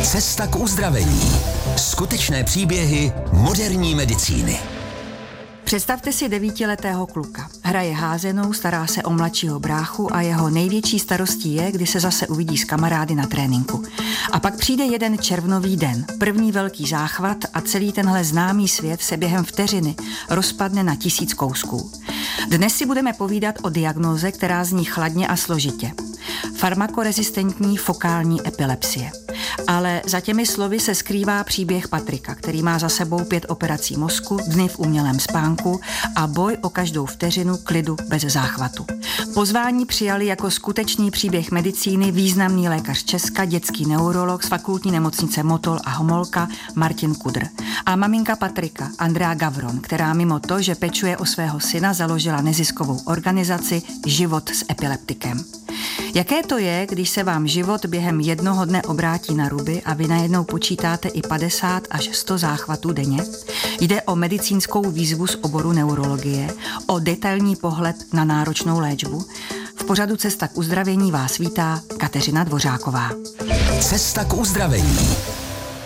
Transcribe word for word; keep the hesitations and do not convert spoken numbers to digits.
Cesta k uzdravení. Skutečné příběhy moderní medicíny. Představte si devítiletého kluka. Hraje házenou, stará se o mladšího bráchu a jeho největší starostí je, kdy se zase uvidí s kamarády na tréninku. A pak přijde jeden červnový den, první velký záchvat a celý tenhle známý svět se během vteřiny rozpadne na tisíc kousků. Dnes si budeme povídat o diagnóze, která zní chladně a složitě. Farmakorezistentní fokální epilepsie. Ale za těmi slovy se skrývá příběh Patrika, který má za sebou pět operací mozku, dny v umělém spánku a boj o každou vteřinu klidu bez záchvatu. Pozvání přijali jako skutečný příběh medicíny významný lékař Česka, dětský neurolog z fakultní nemocnice Motol a Homolka Martin Kudr a maminka Patrika Andrea Gavron, která mimo to, že pečuje o svého syna, založila neziskovou organizaci Život s epileptikem. Jaké to je, když se vám život během jednoho dne obrátí na ruby a vy najednou počítáte i padesát až sto záchvatů denně? Jde o medicínskou výzvu z oboru neurologie, o detailní pohled na náročnou léčbu. V pořadu Cesta k uzdravení vás vítá Kateřina Dvořáková. Cesta k uzdravení.